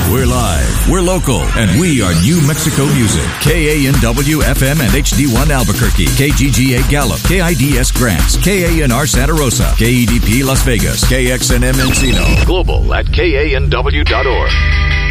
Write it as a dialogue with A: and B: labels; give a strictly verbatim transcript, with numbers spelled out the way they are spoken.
A: We're live, we're local, and we are New Mexico music. K A N W F M and H D one Albuquerque, K G G A Gallup, K I D S Grants, K A N R Santa Rosa, K E D P Las Vegas, K X N M Encino. Global at K A N W dot org.